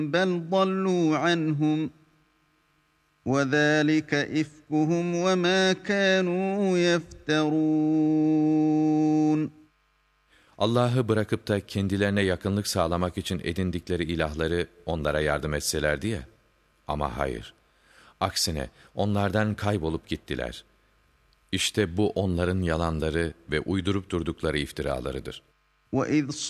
بَلْ ضَلُّوا عَنْهُمْ وَذَٰلِكَ إِفْكُهُمْ وَمَا كَانُوا يَفْتَرُونَ. Allah'ı bırakıp da kendilerine yakınlık sağlamak için edindikleri ilahları onlara yardım etselerdi ya. Ama hayır. Aksine onlardan kaybolup gittiler. İşte bu onların yalanları ve uydurup durdukları iftiralarıdır. وَإِذْ